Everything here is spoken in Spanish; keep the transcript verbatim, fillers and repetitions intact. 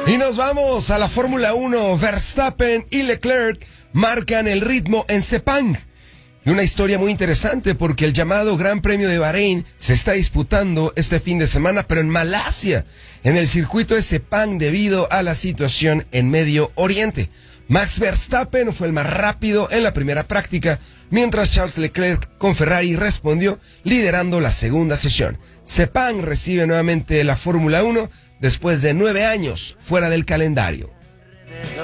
Y nos vamos a la Fórmula uno. Verstappen y Leclerc marcan el ritmo en Sepang. Y una historia muy interesante porque el llamado Gran Premio de Bahrein se está disputando este fin de semana, pero en Malasia, en el circuito de Sepang, debido a la situación en Medio Oriente. Max Verstappen fue el más rápido en la primera práctica, mientras Charles Leclerc con Ferrari respondió liderando la segunda sesión. Sepang recibe nuevamente la Fórmula uno después de nueve años fuera del calendario.